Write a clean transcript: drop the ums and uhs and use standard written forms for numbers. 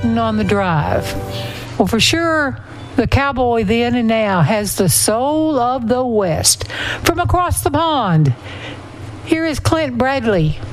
sitting on the drive. Well, for sure, the cowboy then and now has the soul of the West. From across the pond, here is Clint Bradley.